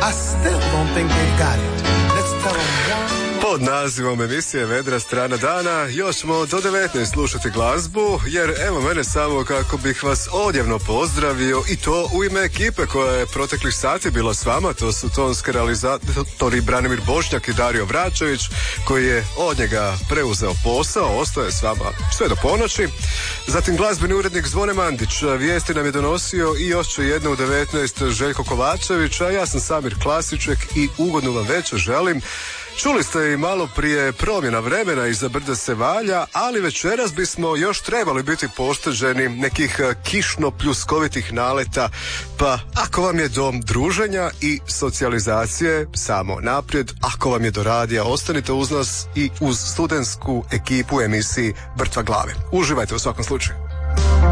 I still don't think they've got it. Let's tell them one. Pod nazivom emisije Vedra strana dana još ćemo do 19 slušati glazbu, jer evo mene samo kako bih vas odjevno pozdravio i to u ime ekipe koja je proteklih sati bila s vama. To su tonski realizatori Branimir Bošnjak i Dario Vračević, koji je od njega preuzeo posao, ostaje s vama sve do ponoći. Zatim glazbeni urednik Zvone Mandić, vijesti nam je donosio i još će jedno u 19 Željko Kovačević, a ja sam Samir Klasiček i ugodnu vam večer želim. Čuli ste i malo prije promjena vremena, iza brda se valja, ali večeras bismo još trebali biti pošteđeni nekih kišno-pljuskovitih naleta, pa ako vam je dom druženja i socijalizacije, samo naprijed, ako vam je do radija, ostanite uz nas i uz studentsku ekipu emisiji Brtva glave. Uživajte u svakom slučaju.